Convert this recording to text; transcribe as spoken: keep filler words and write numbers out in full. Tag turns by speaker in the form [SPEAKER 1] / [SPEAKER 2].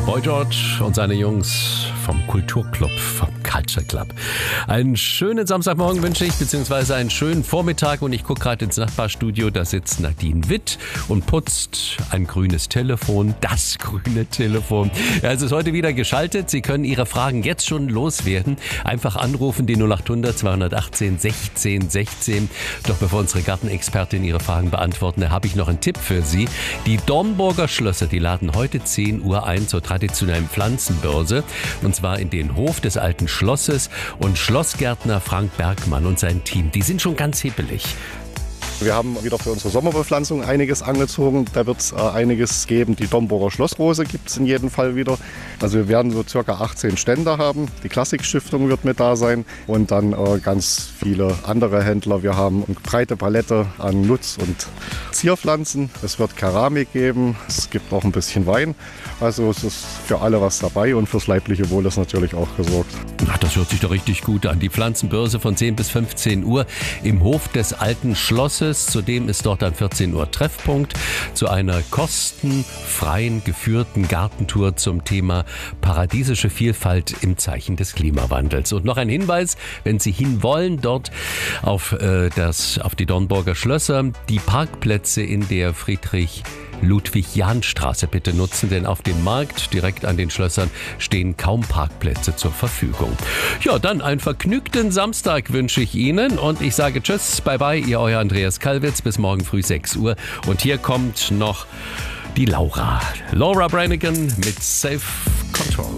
[SPEAKER 1] Boy George und seine Jungs vom Kulturclub, vom Culture Club. Einen schönen Samstagmorgen wünsche ich, beziehungsweise einen schönen Vormittag. Und ich gucke gerade ins Nachbarstudio, da sitzt Nadine Witt und putzt ein grünes Telefon, das grüne Telefon. Ja, es ist heute wieder geschaltet. Sie können Ihre Fragen jetzt schon loswerden. Einfach anrufen, die null acht hundert zweihundertachtzehn sechzehn sechzehn. Doch bevor unsere Gartenexpertin Ihre Fragen beantworten, habe ich noch einen Tipp für Sie. Die Dornburger Schlösser, die laden heute zehn Uhr ein zur traditionellen Pflanzenbörse. Und zwar in den Hof des alten Schlosses. Und Schlossgärtner Frank Bergmann und sein Team, die sind schon ganz hibbelig.
[SPEAKER 2] Wir haben wieder für unsere Sommerbepflanzung einiges angezogen. Da wird es äh, einiges geben. Die Dornburger Schlossrose gibt es in jedem Fall wieder. Also wir werden so circa achtzehn Stände haben. Die Klassikstiftung wird mit da sein und dann äh, ganz viele andere Händler. Wir haben eine breite Palette an Nutz- und Zierpflanzen. Es wird Keramik geben. Es gibt auch ein bisschen Wein. Also es ist für alle was dabei und fürs leibliche Wohl ist natürlich auch gesorgt.
[SPEAKER 1] Ach, das hört sich doch richtig gut an. Die Pflanzenbörse von zehn bis fünfzehn Uhr im Hof des alten Schlosses. Zudem ist dort ein vierzehn Uhr Treffpunkt zu einer kostenfreien, geführten Gartentour zum Thema paradiesische Vielfalt im Zeichen des Klimawandels. Und noch ein Hinweis, wenn Sie hinwollen, dort auf, äh, das, auf die Dornburger Schlösser, die Parkplätze in der Friedrich Ludwig-Jahn-Straße bitte nutzen, denn auf dem Markt direkt an den Schlössern stehen kaum Parkplätze zur Verfügung. Ja, dann einen vergnügten Samstag wünsche ich Ihnen und ich sage Tschüss, bye bye, Ihr euer Andreas Kalwitz, bis morgen früh sechs Uhr. Und hier kommt noch die Laura. Laura Branigan mit Safe Control.